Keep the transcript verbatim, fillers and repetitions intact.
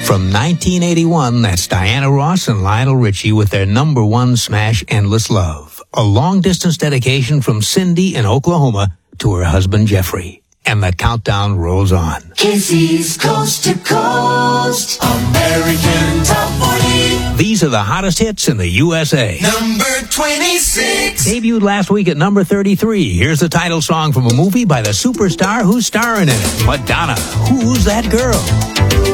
From nineteen eighty-one, that's Diana Ross and Lionel Richie with their number one smash, Endless Love. A long-distance dedication from Cindy in Oklahoma to her husband, Jeffrey. And the countdown rolls on. Casey's Coast to Coast, American Top forty. These are the hottest hits in the U S A. Number twenty-six. Debuted last week at number thirty-three. Here's the title song from a movie by the superstar who's starring in it, Madonna. Who's That Girl?